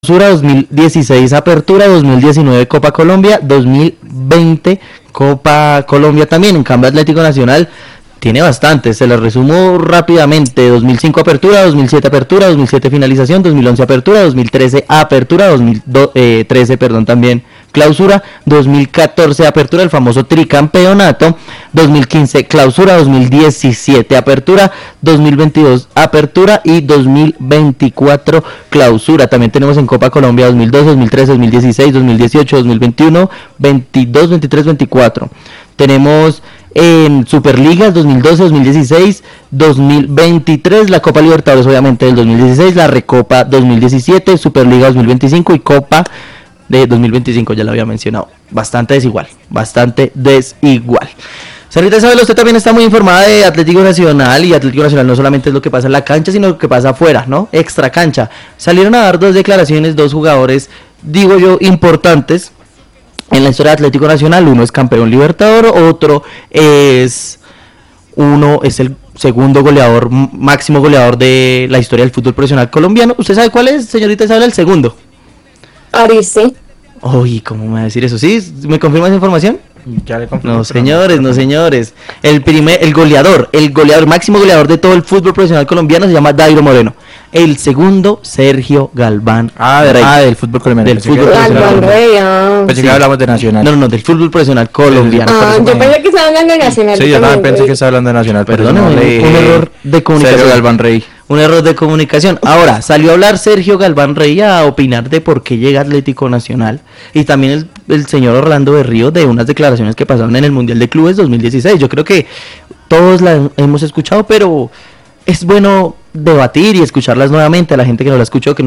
Clausura 2016 Apertura, 2019 Copa Colombia, 2020 Copa Colombia también. En cambio Atlético Nacional tiene bastante, se lo resumo rápidamente: 2005 Apertura, 2007 Apertura, 2007 Finalización, 2011 Apertura, 2013 Apertura, 2013 también Clausura, 2014 Apertura, el famoso tricampeonato, 2015 Clausura, 2017 Apertura, 2022 Apertura y 2024 Clausura. También tenemos en Copa Colombia 2012, 2013, 2016, 2018, 2021, 22, 23, 24. Tenemos en Superligas 2012, 2016, 2023, la Copa Libertadores obviamente del 2016, la Recopa 2017, Superliga 2025 y Copa de 2025, ya lo había mencionado. Bastante desigual. Señorita Isabel, usted también está muy informada de Atlético Nacional, y Atlético Nacional no solamente es lo que pasa en la cancha, sino lo que pasa afuera, ¿no? Extra cancha. Salieron a dar dos declaraciones, dos jugadores, digo yo, importantes en la historia de Atlético Nacional. Uno es campeón Libertador, otro es el segundo goleador, máximo goleador de la historia del fútbol profesional colombiano. ¿Usted sabe cuál es, señorita Isabel, el segundo? Ariste. Uy, ¿cómo me va a decir eso? ¿Sí? ¿Me confirma esa información? Ya le confirmo. No, señores. El goleador, máximo goleador de todo el fútbol profesional colombiano se llama Dairo Moreno. El segundo, Sergio Galván. Del fútbol colombiano. Del fútbol profesional. Galván Rey, Pensé que hablamos de Nacional. No, del fútbol profesional colombiano. yo pensé que estaba hablando de Nacional. Sí, yo también pensé que estaba hablando de Nacional. Perdón, un error de comunicación. Sergio Galván Rey. Un error de comunicación. Ahora, salió a hablar Sergio Galván Rey a opinar de por qué llega Atlético Nacional. Y también el señor Orlando Berrío, de unas declaraciones que pasaron en el Mundial de Clubes 2016. Yo creo que todos las hemos escuchado, pero es bueno debatir y escucharlas nuevamente a la gente que no la escuchó, que